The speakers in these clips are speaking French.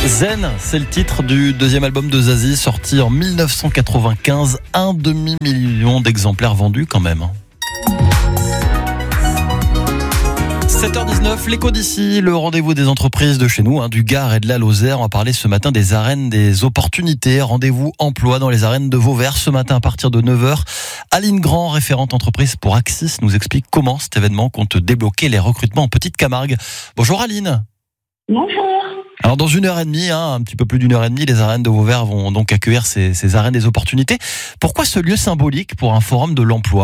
Zen, c'est le titre du deuxième album de Zazie, sorti en 1995. 1 demi-million d'exemplaires vendus quand même. 7h19, l'écho d'ici, le rendez-vous des entreprises de chez nous, du Gard et de la Lozère. On va parler ce matin des arènes des opportunités. Rendez-vous emploi dans les arènes de Vauvert ce matin à partir de 9h. Aline Grand, référente entreprise pour Axis, nous explique comment cet événement compte débloquer les recrutements en Petite Camargue. Bonjour Aline. Bonjour. Alors dans 1h30, un petit peu plus d'1h30, les arènes de Vauvert vont donc accueillir ces arènes des opportunités. Pourquoi ce lieu symbolique pour un forum de l'emploi ?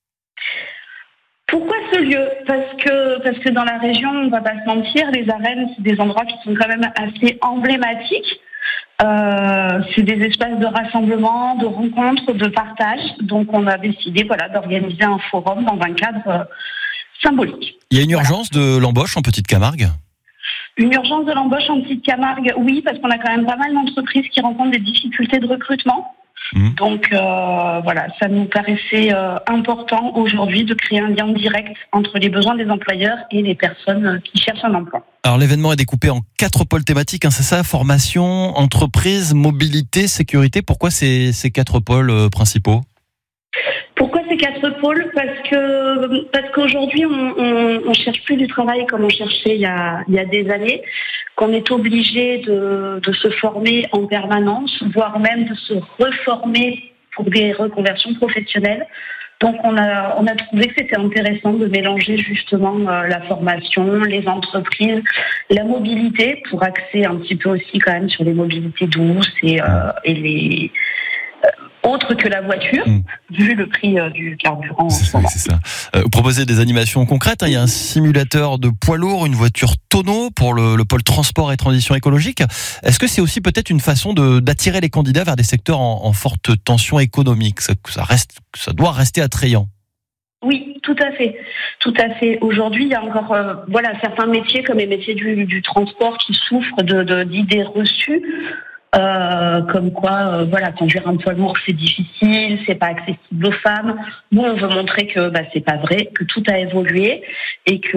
Pourquoi ce lieu ? Parce que dans la région, on ne va pas se mentir, les arènes, c'est des endroits qui sont quand même assez emblématiques. C'est des espaces de rassemblement, de rencontres, de partage. Donc on a décidé d'organiser un forum dans un cadre symbolique. Il y a une urgence de l'embauche en Petite Camargue ? Une urgence de l'embauche en Petite Camargue, oui, parce qu'on a quand même pas mal d'entreprises qui rencontrent des difficultés de recrutement. Donc ça nous paraissait important aujourd'hui de créer un lien direct entre les besoins des employeurs et les personnes qui cherchent un emploi. Alors l'événement est découpé en 4 pôles thématiques, c'est ça ? Formation, entreprise, mobilité, sécurité. Pourquoi ces 4 pôles principaux ? Pourquoi ces 4 pôles ? Parce qu'aujourd'hui on cherche plus du travail comme on cherchait il y a des années, qu'on est obligé de se former en permanence, voire même de se reformer pour des reconversions professionnelles. Donc on a trouvé que c'était intéressant de mélanger justement la formation, les entreprises, la mobilité, pour axer un petit peu aussi quand même sur les mobilités douces et les autre que la voiture, vu le prix du carburant. C'est ça. Vous proposez des animations concrètes. Il y a un simulateur de poids lourd, une voiture tonneau pour le pôle transport et transition écologique. Est-ce que c'est aussi peut-être une façon d'attirer les candidats vers des secteurs en forte tension économique ? Ça doit rester attrayant. Oui, tout à fait. Aujourd'hui, il y a encore certains métiers comme les métiers du transport qui souffrent d'idées reçues. Comme quoi, conduire un poids lourd, c'est difficile, c'est pas accessible aux femmes. Nous, on veut montrer que c'est pas vrai, que tout a évolué et que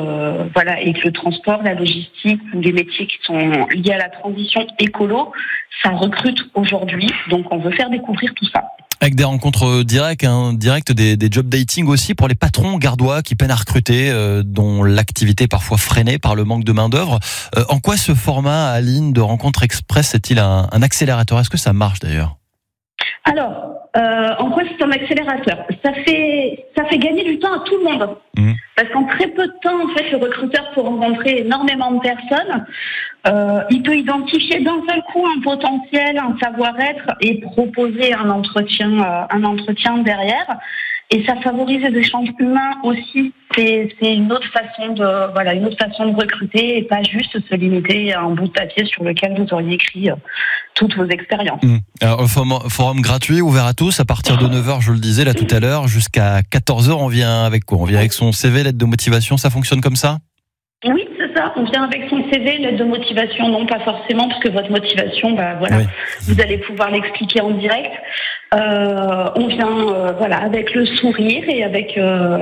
le transport, la logistique ou les métiers qui sont liés à la transition écolo, ça recrute aujourd'hui. Donc, on veut faire découvrir tout ça. Avec des rencontres directes, des job dating aussi pour les patrons gardois qui peinent à recruter, dont l'activité est parfois freinée par le manque de main-d'œuvre. En quoi ce format, Aline, de rencontre express est-il un accélérateur ? Est-ce que ça marche d'ailleurs ? Alors, en quoi c'est un accélérateur ? Ça fait gagner du temps à tout le monde. Parce qu'en très peu de temps, en fait, le recruteur peut rencontrer énormément de personnes. Il peut identifier d'un seul coup un potentiel, un savoir-être et proposer un entretien derrière. Et ça favorise les échanges humains aussi. C'est une autre façon de recruter et pas juste se limiter à un bout de papier sur lequel vous auriez écrit toutes vos expériences. Alors, un forum gratuit, ouvert à tous, à partir de 9h, je le disais là tout à l'heure, jusqu'à 14h, on vient avec quoi ? On vient avec son CV, lettre de motivation, ça fonctionne comme ça ? Oui, c'est ça. On vient avec son CV, lettre de motivation, non pas forcément, parce que votre motivation, vous allez pouvoir l'expliquer en direct. On vient, avec le sourire et avec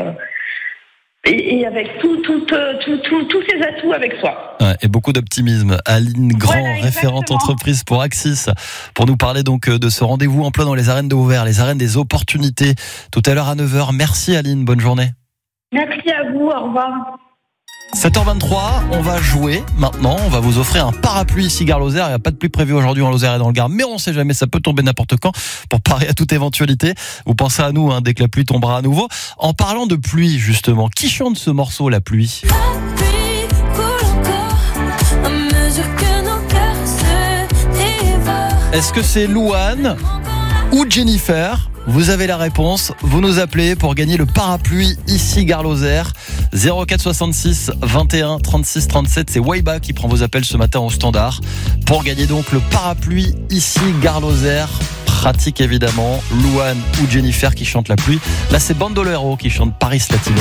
tous ces atouts avec soi. Et beaucoup d'optimisme. Aline Grand, référente entreprise pour Axis, pour nous parler donc de ce rendez-vous emploi dans les arènes de Vauvert, les arènes des opportunités, tout à l'heure à 9h. Merci Aline, bonne journée. Merci à vous, au revoir. 7h23, on va jouer maintenant, on va vous offrir un parapluie ici Gare-Lozère. Il n'y a pas de pluie prévue aujourd'hui en Lozère et dans le Gard, mais on ne sait jamais, ça peut tomber n'importe quand. Pour parer à toute éventualité, vous pensez à nous dès que la pluie tombera à nouveau. En parlant de pluie justement, qui chante ce morceau, La pluie ? La pluie coule encore à mesure que nos cœurs se dévorent. Est-ce que c'est Louane ou Jennifer ? Vous avez la réponse, vous nous appelez pour gagner le parapluie ici Gare-Lozère. 04 66 21 36 37, c'est Waiba qui prend vos appels ce matin au standard pour gagner donc le parapluie ici Gare-Lozère. Pratique évidemment, Louane ou Jennifer qui chante La pluie. Là c'est Bandolero qui chante Paris Latino.